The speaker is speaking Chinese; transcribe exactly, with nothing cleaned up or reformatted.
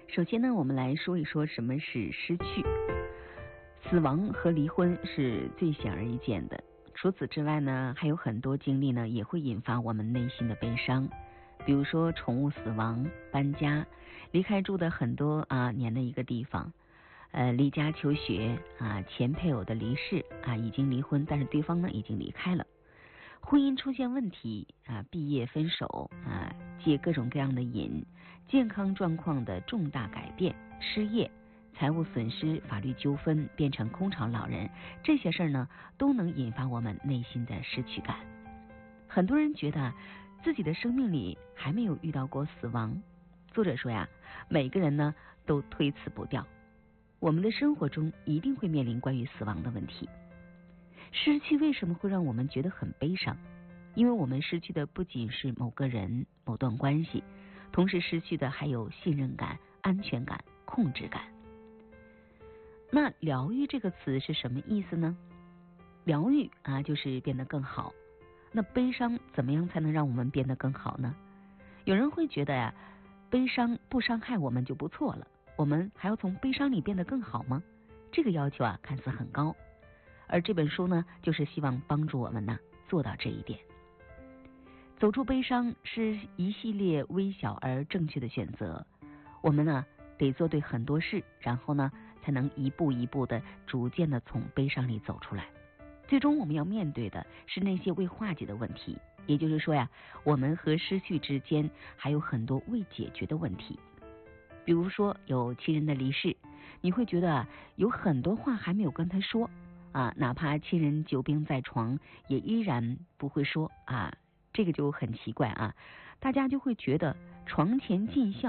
首先呢，我们来说一说什么是失去。死亡和离婚是最显而易见的，除此之外呢，还有很多经历呢也会引发我们内心的悲伤，比如说宠物死亡、搬家、离开住的很多啊年的一个地方，呃离家求学啊，前配偶的离世啊，已经离婚，但是对方呢已经离开了，婚姻出现问题啊，毕业分手啊，戒各种各样的瘾，健康状况的重大改变，失业、财务损失、法律纠纷，变成空巢老人，这些事儿呢都能引发我们内心的失去感。很多人觉得自己的生命里还没有遇到过死亡，作者说呀，每个人呢都推辞不掉，我们的生活中一定会面临关于死亡的问题。失去为什么会让我们觉得很悲伤？因为我们失去的不仅是某个人、某段关系，同时失去的还有信任感、安全感、控制感。那疗愈这个词是什么意思呢？疗愈啊，就是变得更好。那悲伤怎么样才能让我们变得更好呢？有人会觉得呀，悲伤不伤害我们就不错了，我们还要从悲伤里变得更好吗？这个要求啊，看似很高。而这本书呢，就是希望帮助我们呢做到这一点。走出悲伤是一系列微小而正确的选择，我们呢得做对很多事，然后呢才能一步一步的逐渐的从悲伤里走出来。最终我们要面对的是那些未化解的问题，也就是说呀，我们和失去之间还有很多未解决的问题。比如说有亲人的离世，你会觉得啊，有很多话还没有跟他说啊，哪怕亲人久病在床，也依然不会说啊，这个就很奇怪啊，大家就会觉得床前尽孝